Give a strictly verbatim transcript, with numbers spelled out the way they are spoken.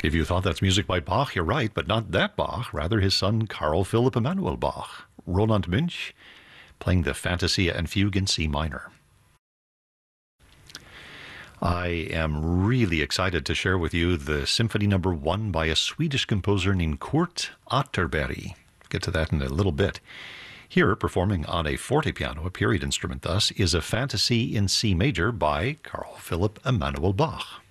If you thought that's music by Bach, you're right, but not that Bach, rather his son Carl Philipp Emanuel Bach. Roland Münch playing the Fantasia and Fugue in C minor. I am really excited to share with you the Symphony Number One by a Swedish composer named Kurt Atterberg. Get to that in a little bit. Here, performing on a fortepiano, a period instrument thus, is a Fantasy in C major by Carl Philipp Emanuel Bach.